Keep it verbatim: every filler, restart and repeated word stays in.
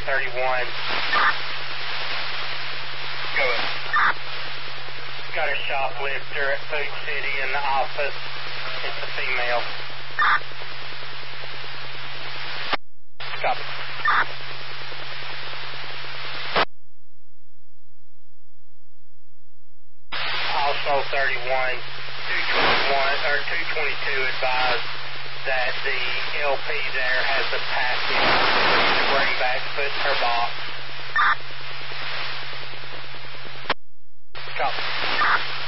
thirty-one. Go ahead. Got a shoplifter at Food City in the office. It's a female. Copy. Also thirty-one, two twenty-one, or two twenty-two advised that the L P there has a package to bring back, put in her box. Copy.